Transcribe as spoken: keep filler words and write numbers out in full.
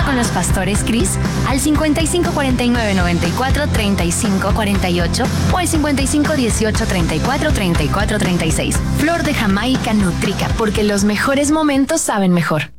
con los pastores Cris al cincuenta y cinco cuarenta y nueve noventa y cuatro treinta y cinco cuarenta y ocho o al cincuenta y cinco dieciocho treinta y cuatro treinta y cuatro treinta y seis. Flor de Jamaica Nutrica, porque los mejores momentos saben mejor.